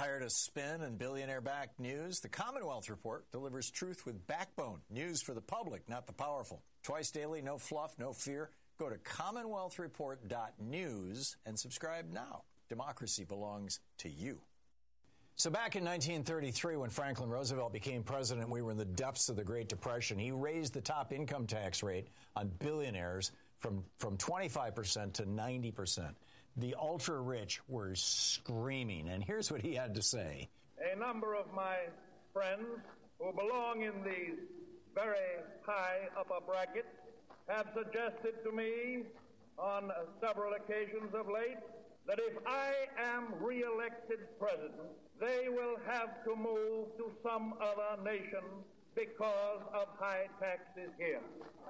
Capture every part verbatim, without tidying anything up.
Tired of spin and billionaire-backed news? The Commonwealth Report delivers truth with backbone. News for the public, not the powerful. Twice daily, no fluff, no fear. Go to commonwealth report dot news and subscribe now. Democracy belongs to you. So back in nineteen thirty-three, when Franklin Roosevelt became president, we were in the depths of the Great Depression. He raised the top income tax rate on billionaires from, from twenty-five percent to ninety percent. The ultra-rich were screaming, and here's what he had to say. A number of my friends who belong in the very high upper bracket have suggested to me on several occasions of late that if I am re-elected president, they will have to move to some other nation because of high taxes here.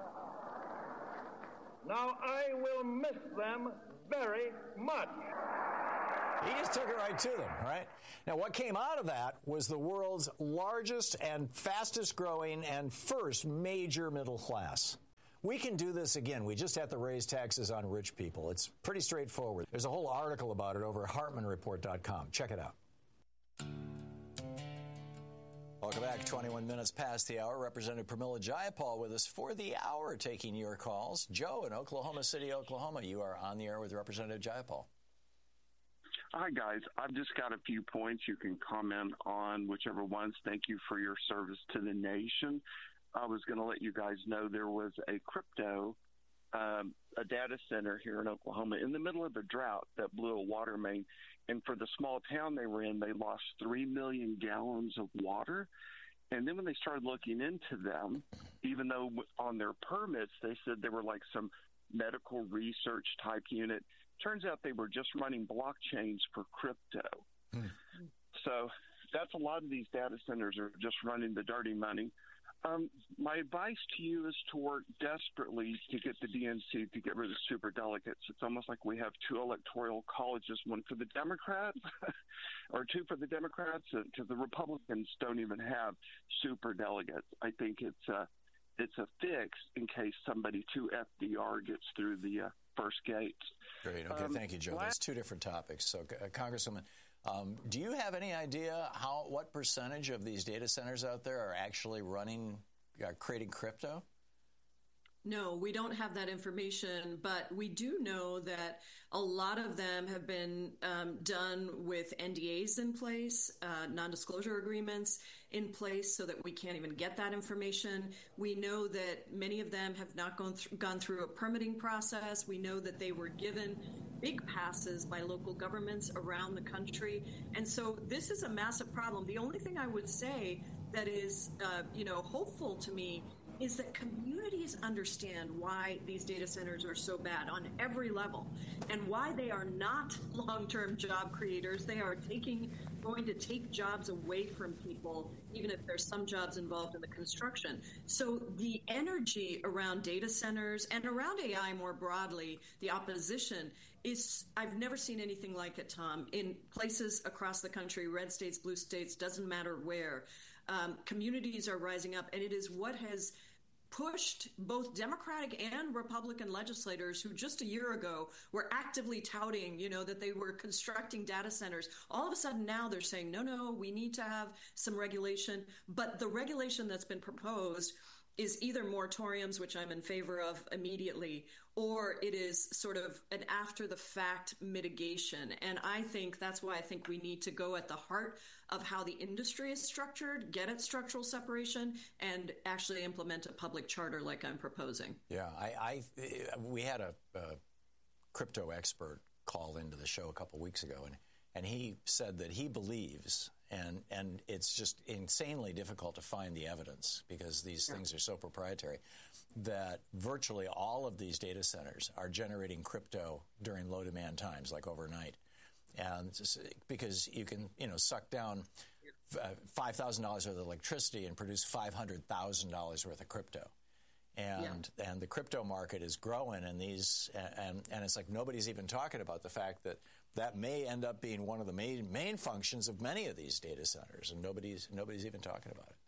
Now, I will miss them very much. He just took it right to them, right? Now, what came out of that was the world's largest and fastest growing and first major middle class. We can do this again. We just have to raise taxes on rich people. It's pretty straightforward. There's a whole article about it over at hartman report dot com. Check it out. Welcome back. twenty-one minutes past the hour. Representative Pramila Jayapal with us for the hour, taking your calls. Joe in Oklahoma City, Oklahoma, you are on the air with Representative Jayapal. Hi, guys. I've just got a few points you can comment on, whichever ones. Thank you for your service to the nation. I was going to let you guys know there was a crypto, um, a data center here in Oklahoma in the middle of a drought that blew a water main. And for the small town they were in, they lost three million gallons of water. And then when they started looking into them, even though on their permits they said they were like some medical research type unit, turns out they were just running blockchains for crypto. Hmm. So that's a lot of these data centers are just running the dirty money. Um, my advice to you is to work desperately to get the D N C to get rid of superdelegates. It's almost like we have two electoral colleges, one for the Democrats or two for the Democrats, because the Republicans don't even have superdelegates. I think it's a, it's a fix in case somebody too F D R gets through the uh, first gates. Great. Okay, um, thank you, Joe. That's two different topics. So, uh, Congresswoman, Um, do you have any idea how what percentage of these data centers out there are actually running, uh, creating crypto? No, we don't have that information, but we do know that a lot of them have been um, done with N D As in place, uh, non-disclosure agreements in place, so that we can't even get that information. We know that many of them have not gone, th- gone through a permitting process. We know that they were given big passes by local governments around the country. And so this is a massive problem. The only thing I would say that is, uh, you know, hopeful to me is that communities understand why these data centers are so bad on every level and why they are not long-term job creators. They are taking, going to take jobs away from people, even if there's some jobs involved in the construction. So the energy around data centers and around A I more broadly, the opposition is, I've never seen anything like it, Tom, in places across the country, red states, blue states, doesn't matter where. Um, communities are rising up, and it is what has pushed both Democratic and Republican legislators who just a year ago were actively touting, you know, that they were constructing data centers. All of a sudden now they're saying, no, no, we need to have some regulation. But the regulation that's been proposed is either moratoriums, which I'm in favor of immediately, or it is sort of an after-the-fact mitigation. And I think that's why I think we need to go at the heart of how the industry is structured, get at structural separation, and actually implement a public charter like I'm proposing. Yeah, I, I we had a, a crypto expert call into the show a couple weeks ago, and, and he said that he believes, and, and it's just insanely difficult to find the evidence because these yeah. things are so proprietary, that virtually all of these data centers are generating crypto during low demand times, like overnight. And because you can, you know, suck down five thousand dollars worth of electricity and produce five hundred thousand dollars worth of crypto. And yeah. and the crypto market is growing, and these and and it's like nobody's even talking about the fact that that may end up being one of the main main functions of many of these data centers, and nobody's nobody's even talking about it.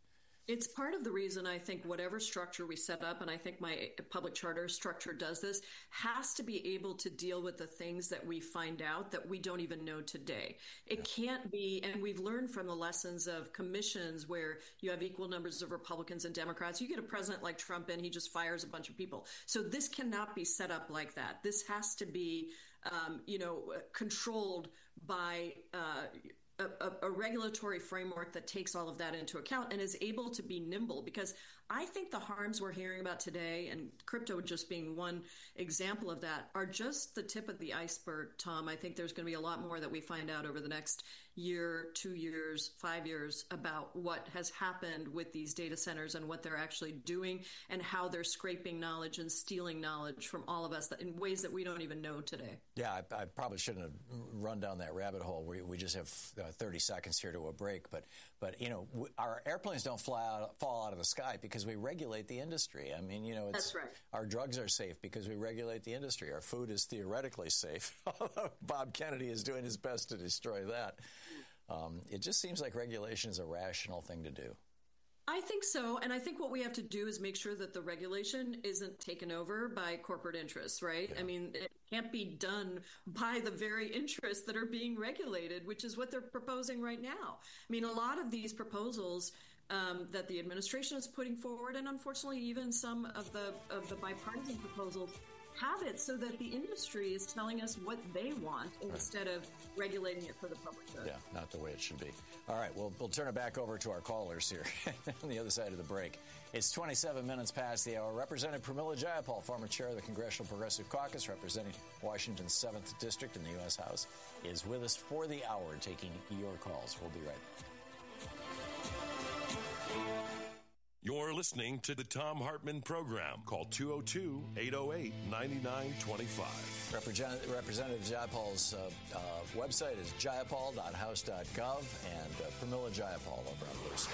It's part of the reason I think whatever structure we set up, and I think my public charter structure does this, has to be able to deal with the things that we find out that we don't even know today. It yeah. can't be, and we've learned from the lessons of commissions where you have equal numbers of Republicans and Democrats. You get a president like Trump and he just fires a bunch of people. So this cannot be set up like that. This has to be, um, you know, controlled by uh A, a regulatory framework that takes all of that into account and is able to be nimble, because I think the harms we're hearing about today, and crypto just being one example of that, are just the tip of the iceberg, Tom. I think there's going to be a lot more that we find out over the next year, two years, five years about what has happened with these data centers and what they're actually doing and how they're scraping knowledge and stealing knowledge from all of us that, in ways that we don't even know today. Yeah, I, I probably shouldn't have run down that rabbit hole. We, we just have uh, thirty seconds here to a break, but but you know, w- our airplanes don't fly out, fall out of the sky because we regulate the industry. I mean, you know, it's, that's right. Our drugs are safe because we regulate the industry. Our food is theoretically safe. Bob Kennedy is doing his best to destroy that. Um, it just seems like regulation is a rational thing to do. I think so. And I think what we have to do is make sure that the regulation isn't taken over by corporate interests, right? Yeah. I mean, it can't be done by the very interests that are being regulated, which is what they're proposing right now. I mean, a lot of these proposals um, that the administration is putting forward, and unfortunately even some of the of the bipartisan proposals, have it so that the industry is telling us what they want instead of regulating it for the public good. Yeah, not the way it should be. All right, well, we'll turn it back over to our callers here on the other side of the break. It's twenty-seven minutes past the hour. Representative Pramila Jayapal, former chair of the Congressional Progressive Caucus, representing Washington's seventh District in the U S House, is with us for the hour taking your calls. We'll be right back. You're listening to the Thom Hartmann Program. Call two oh two, eight oh eight, nine nine two five. Representative, Representative Jayapal's uh, uh, website is jayapal dot house dot gov, and uh, Pramila Jayapal over on Blue Sky.